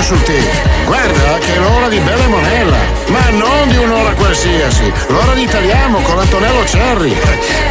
sul tè. Guarda che è l'ora di Bella e Monella. Ma non di un'ora qualsiasi. L'ora di Italiamo con Antonello Cerri.